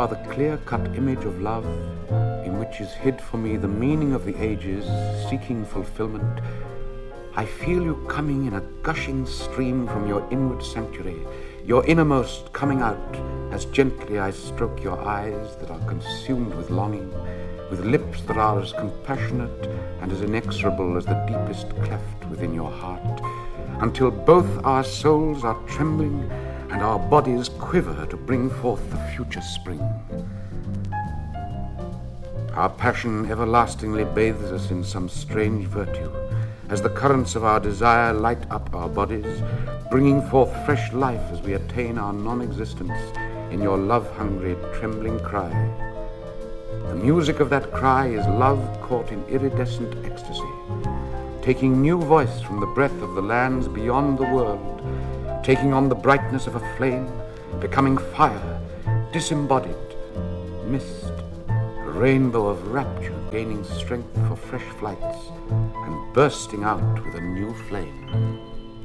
are the clear-cut image of love, in which is hid for me the meaning of the ages, seeking fulfillment, I feel you coming in a gushing stream from your inward sanctuary, your innermost coming out, as gently I stroke your eyes that are consumed with longing, with lips that are as compassionate and as inexorable as the deepest cleft within your heart, until both our souls are trembling and our bodies quiver to bring forth the future spring. Our passion everlastingly bathes us in some strange virtue, as the currents of our desire light up our bodies, bringing forth fresh life as we attain our non-existence in your love-hungry, trembling cry. The music of that cry is love caught in iridescent ecstasy, taking new voice from the breath of the lands beyond the world, taking on the brightness of a flame, becoming fire, disembodied, mist, a rainbow of rapture gaining strength for fresh flights and bursting out with a new flame.